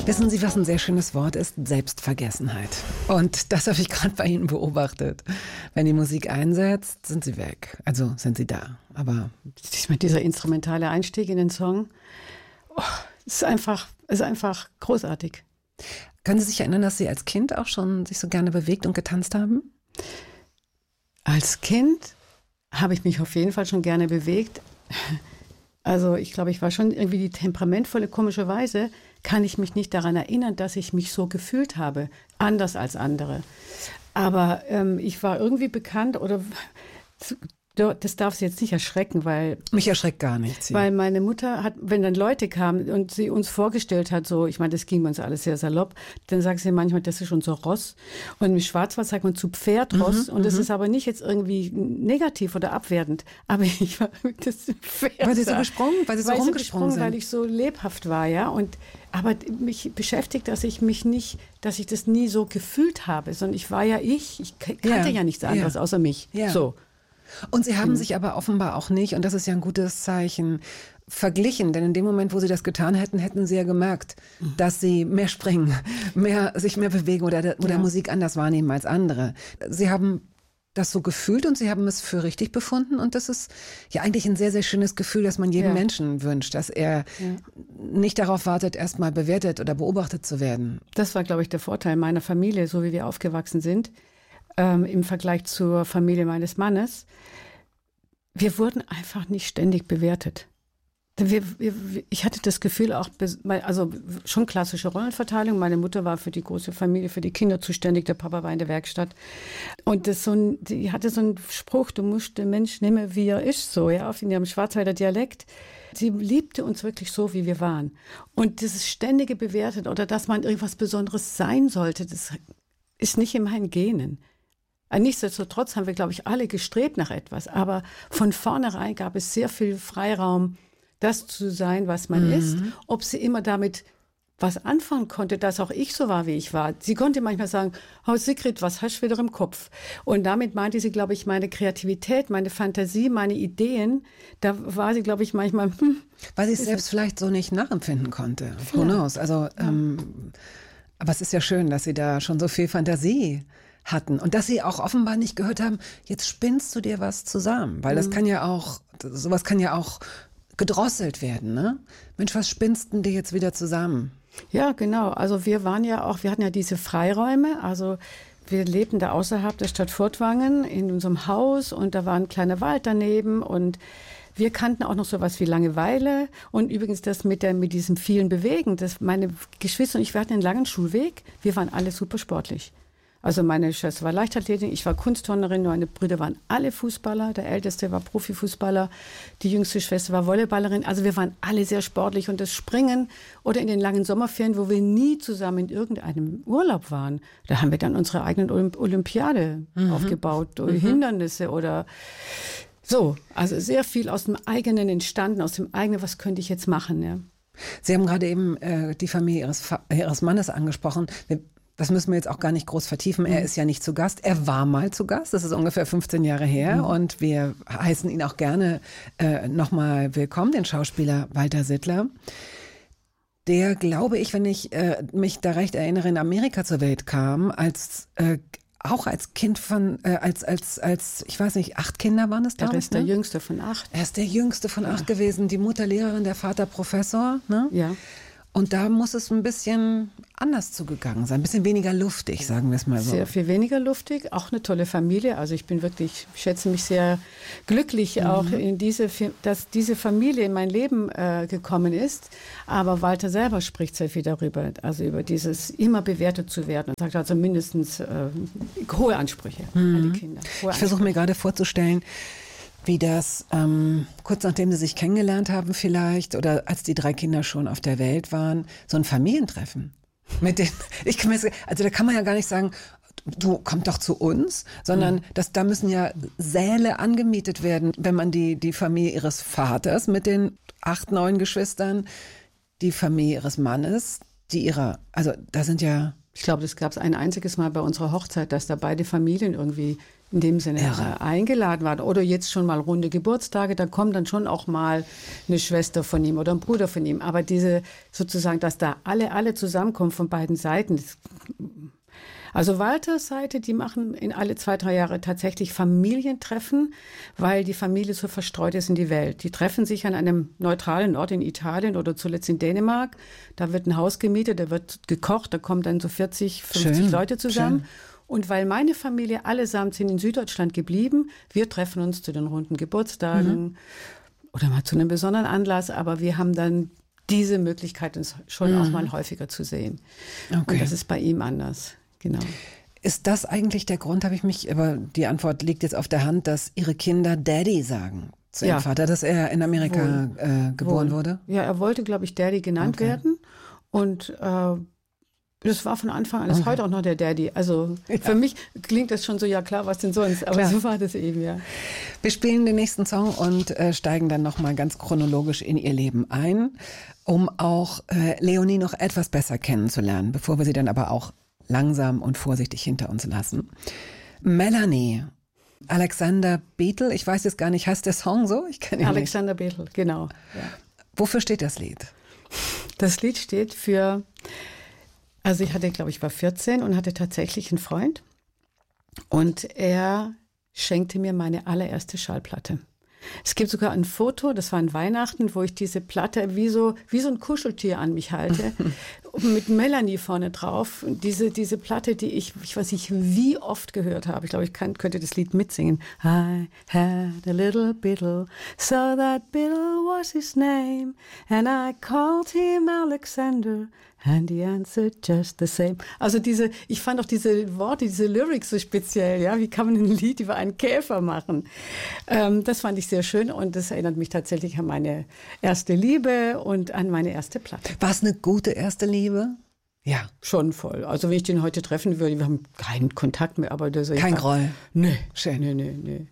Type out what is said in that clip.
Wissen Sie, was ein sehr schönes Wort ist? Selbstvergessenheit. Und das habe ich gerade bei Ihnen beobachtet. Wenn die Musik einsetzt, sind Sie weg. Also sind Sie da. Aber dieser instrumentale Einstieg in den Song, ist einfach großartig. Können Sie sich erinnern, dass Sie als Kind auch schon sich so gerne bewegt und getanzt haben? Als Kind habe ich mich auf jeden Fall schon gerne bewegt. Also ich glaube, ich war schon irgendwie die temperamentvolle, komischerweise kann ich mich nicht daran erinnern, dass ich mich so gefühlt habe, anders als andere. Aber ich war irgendwie bekannt oder das darf Sie jetzt nicht erschrecken, weil... Mich erschreckt gar nichts. Weil meine Mutter hat, wenn dann Leute kamen und sie uns vorgestellt hat, so, ich meine, das ging uns alles sehr salopp, dann sagt sie manchmal, das ist unser Ross. Und im Schwarzwald sagt man zu Pferdross. Und das ist aber nicht jetzt irgendwie negativ oder abwertend. Aber ich war das Pferd. Weil Sie so gesprungen, weil Sie so rumgesprungen sind. Weil ich so lebhaft war, ja. Aber mich beschäftigt, dass ich das nie so gefühlt habe, sondern ich war ja ich kannte ja nichts anderes außer mich. Ja. So. Und Sie haben sich aber offenbar auch nicht, und das ist ja ein gutes Zeichen, verglichen. Denn in dem Moment, wo Sie das getan hätten, hätten Sie ja gemerkt, dass Sie mehr springen, sich mehr bewegen oder Musik anders wahrnehmen als andere. Sie haben das so gefühlt und Sie haben es für richtig befunden. Und das ist ja eigentlich ein sehr, sehr schönes Gefühl, dass man jedem Menschen wünscht, dass er nicht darauf wartet, erstmal bewertet oder beobachtet zu werden. Das war, glaube ich, der Vorteil meiner Familie, so wie wir aufgewachsen sind. Im Vergleich zur Familie meines Mannes. Wir wurden einfach nicht ständig bewertet. Ich hatte das Gefühl auch, also schon klassische Rollenverteilung. Meine Mutter war für die große Familie, für die Kinder zuständig, der Papa war in der Werkstatt. Und die hatte so einen Spruch, du musst den Mensch nehmen, wie er ist, so, ja, in ihrem Schwarzwälder Dialekt. Sie liebte uns wirklich so, wie wir waren. Und dieses ständige Bewerten oder dass man irgendwas Besonderes sein sollte, das ist nicht in meinen Genen. Nichtsdestotrotz haben wir, glaube ich, alle gestrebt nach etwas. Aber von vornherein gab es sehr viel Freiraum, das zu sein, was man ist. Ob sie immer damit was anfangen konnte, dass auch ich so war, wie ich war. Sie konnte manchmal sagen, oh Sigrid, was hast du wieder im Kopf? Und damit meinte sie, glaube ich, meine Kreativität, meine Fantasie, meine Ideen. Da war sie, glaube ich, manchmal... Weil sie es selbst vielleicht so nicht nachempfinden konnte. Who knows? Also, aber es ist ja schön, dass Sie da schon so viel Fantasie hatten und dass Sie auch offenbar nicht gehört haben, jetzt spinnst du dir was zusammen, weil das kann ja auch, sowas kann ja auch gedrosselt werden, ne? Mensch, was spinnst denn dir jetzt wieder zusammen? Ja, genau. Also wir hatten ja diese Freiräume, also wir lebten da außerhalb der Stadt Furtwangen in unserem Haus und da war ein kleiner Wald daneben und wir kannten auch noch sowas wie Langeweile und übrigens das mit diesem vielen Bewegen, meine Geschwister und ich, wir hatten einen langen Schulweg, wir waren alle super sportlich. Also meine Schwester war Leichtathletin, ich war Kunstturnerin, meine Brüder waren alle Fußballer, der Älteste war Profifußballer, die jüngste Schwester war Volleyballerin. Also wir waren alle sehr sportlich und das Springen oder in den langen Sommerferien, wo wir nie zusammen in irgendeinem Urlaub waren, da haben wir dann unsere eigenen Olympiade aufgebaut, durch Hindernisse oder so. Also sehr viel aus dem eigenen entstanden, aus dem eigenen, was könnte ich jetzt machen, ja. Sie haben gerade eben die Familie Ihres Mannes angesprochen. Das müssen wir jetzt auch gar nicht groß vertiefen. Er ist ja nicht zu Gast. Er war mal zu Gast. Das ist ungefähr 15 Jahre her. Und wir heißen ihn auch gerne nochmal willkommen, den Schauspieler Walter Sittler. Der, glaube ich, wenn ich mich da recht erinnere, in Amerika zur Welt kam, auch als Kind von, ich weiß nicht, 8 Kinder waren es, glaube ich. Er ist der Jüngste von 8. Er ist der Jüngste von 8 gewesen. Die Mutter Lehrerin, der Vater Professor, ne? Ja. Und da muss es ein bisschen anders zugegangen sein, ein bisschen weniger luftig, sagen wir es mal so. Sehr viel weniger luftig, auch eine tolle Familie. Also ich schätze mich sehr glücklich auch, dass diese Familie in mein Leben gekommen ist. Aber Walter selber spricht sehr viel darüber, also über dieses immer bewertet zu werden und sagt also mindestens hohe Ansprüche an die Kinder. Ich versuche mir gerade vorzustellen, wie das kurz nachdem sie sich kennengelernt haben vielleicht oder als die 3 Kinder schon auf der Welt waren, so ein Familientreffen. Also da kann man ja gar nicht sagen, du komm doch zu uns, sondern da müssen ja Säle angemietet werden, wenn man die Familie ihres Vaters mit den 8, 9 Geschwistern, die Familie ihres Mannes, also da sind ja... Ich glaube, das gab es ein einziges Mal bei unserer Hochzeit, dass da beide Familien irgendwie in dem Sinne eingeladen waren. Oder jetzt schon mal runde Geburtstage, da kommt dann schon auch mal eine Schwester von ihm oder ein Bruder von ihm. Aber diese sozusagen, dass da alle zusammenkommen von beiden Seiten, also Walters Seite, die machen in alle 2-3 Jahre tatsächlich Familientreffen, weil die Familie so verstreut ist in die Welt. Die treffen sich an einem neutralen Ort in Italien oder zuletzt in Dänemark. Da wird ein Haus gemietet, da wird gekocht, da kommen dann so 40, 50 Leute zusammen. Schön. Und weil meine Familie allesamt sind in Süddeutschland geblieben, wir treffen uns zu den runden Geburtstagen oder mal zu einem besonderen Anlass, aber wir haben dann diese Möglichkeit, uns schon auch mal häufiger zu sehen. Okay. Und das ist bei ihm anders. Genau. Ist das eigentlich der Grund, aber die Antwort liegt jetzt auf der Hand, dass Ihre Kinder Daddy sagen zu Ihrem Vater, dass er in Amerika geboren wurde? Ja, er wollte, glaube ich, Daddy genannt werden. Und das war von Anfang an, ist heute auch noch der Daddy. Also für mich klingt das schon so, ja klar, was denn sonst? Aber so war das eben, ja. Wir spielen den nächsten Song und steigen dann nochmal ganz chronologisch in ihr Leben ein, um auch Leonie noch etwas besser kennenzulernen, bevor wir sie dann aber auch langsam und vorsichtig hinter uns lassen. Melanie, Alexander Bethel, ich weiß jetzt gar nicht, heißt der Song so? Ich kenne ihn nicht. Alexander Bethel, genau. Ja. Wofür steht das Lied? Das Lied steht für, also ich war 14 und hatte tatsächlich einen Freund und er schenkte mir meine allererste Schallplatte. Es gibt sogar ein Foto, das war an Weihnachten, wo ich diese Platte wie so ein Kuscheltier an mich halte, mit Melanie vorne drauf. Diese Platte, die ich weiß nicht, wie oft gehört habe. Ich glaube, könnte das Lied mitsingen. I had a little Biddle, so that Biddle was his name, and I called him Alexander, and he answered just the same. Also ich fand auch diese Worte, diese Lyrics so speziell, ja. Wie kann man ein Lied über einen Käfer machen? Das fand ich sehr schön und das erinnert mich tatsächlich an meine erste Liebe und an meine erste Platte. War es eine gute erste Liebe? Ja. Schon voll. Also wenn ich den heute treffen würde, wir haben keinen Kontakt mehr, aber das kein Groll? Nee. Schön. Nee.